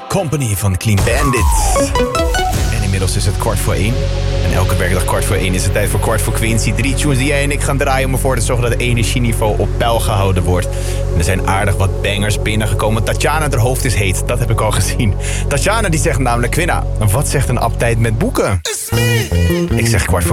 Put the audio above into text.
Company van Clean Bandit. En inmiddels is het 1:15. En elke werkdag 1:15 is het tijd voor Kwart voor Quincy. 3 tunes die jij en ik gaan draaien om ervoor te zorgen dat het energieniveau op peil gehouden wordt. En er zijn aardig wat bangers binnengekomen. Tatjana, haar hoofd is heet. Dat heb ik al gezien. Tatjana die zegt namelijk, Quinna, wat zegt een update met boeken? Ik zeg 1:15.